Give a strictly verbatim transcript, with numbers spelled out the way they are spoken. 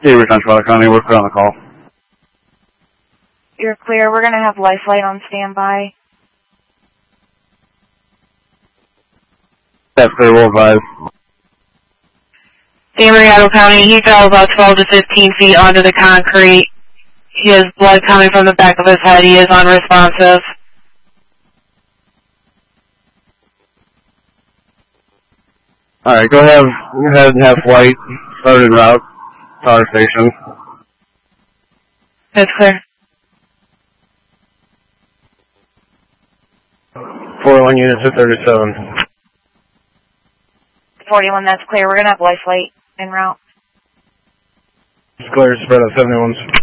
Hey, Rich Water County, we're clear on the call. You're clear. We're going to have Lifeline on standby. That's clear, we'll advise. San Bernardino County, he fell about twelve to fifteen feet onto the concrete. He has blood coming from the back of his head. He is unresponsive. Alright, go ahead, go ahead and have flight start en route to our station. That's clear. forty-one units to thirty-seven. forty-one, that's clear. We're going to have Lifeline en route. It's clear, spread out seventy-ones.